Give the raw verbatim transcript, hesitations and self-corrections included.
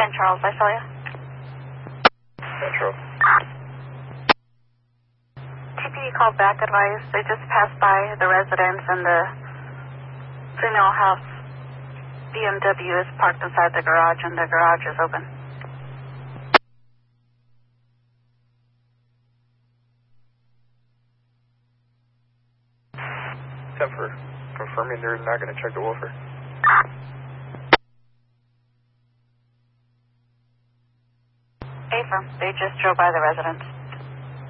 San Charles, I saw you. Metro. T P D called back, advised they just passed by the residence and the female house B M W is parked inside the garage and the garage is open. ten for confirming they're not going to check the woofer. Affirm, they just drove by the residence.